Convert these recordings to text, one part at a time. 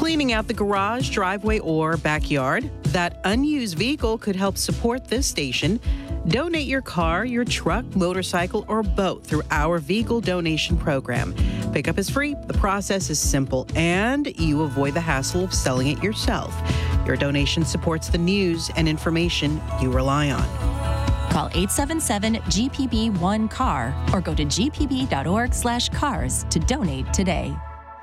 Cleaning out the garage, driveway, or backyard? That unused vehicle could help support this station. Donate your car, your truck, motorcycle, or boat through our vehicle donation program. Pickup is free, the process is simple, and you avoid the hassle of selling it yourself. Your donation supports the news and information you rely on. Call 877-GPB-1-CAR or go to gpb.org/cars to donate today.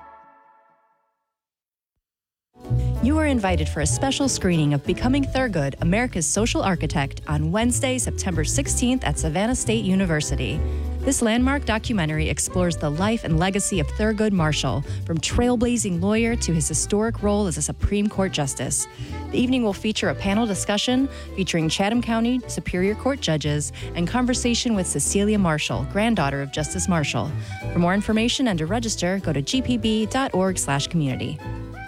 You are invited for a special screening of Becoming Thurgood, America's Social Architect, on Wednesday, September 16th at Savannah State University. This landmark documentary explores the life and legacy of Thurgood Marshall, from trailblazing lawyer to his historic role as a Supreme Court justice. The evening will feature a panel discussion featuring Chatham County Superior Court judges and conversation with Cecilia Marshall, granddaughter of Justice Marshall. For more information and to register, go to gpb.org/community.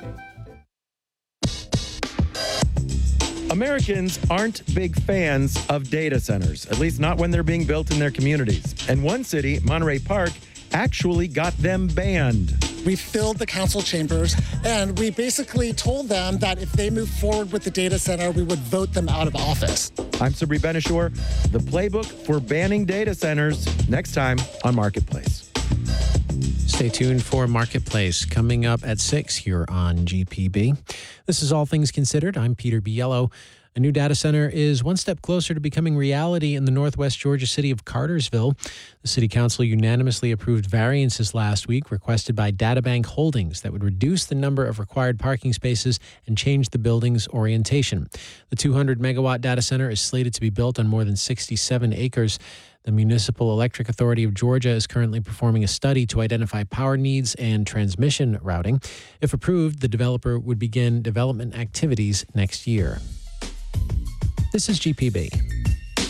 Americans aren't big fans of data centers, at least not when they're being built in their communities. And one city, Monterey Park, actually got them banned. We filled the council chambers, and we basically told them that if they moved forward with the data center, we would vote them out of office. I'm Sabri Benishore. The playbook for banning data centers, next time on Marketplace. Stay tuned for Marketplace coming up at 6 here on GPB. This is All Things Considered. I'm Peter Biello. A new data center is one step closer to becoming reality in the northwest Georgia city of Cartersville. The city council unanimously approved variances last week requested by DataBank Holdings that would reduce the number of required parking spaces and change the building's orientation. The 200-megawatt data center is slated to be built on more than 67 acres. The Municipal Electric Authority of Georgia is currently performing a study to identify power needs and transmission routing. If approved, the developer would begin development activities next year. This is GPB.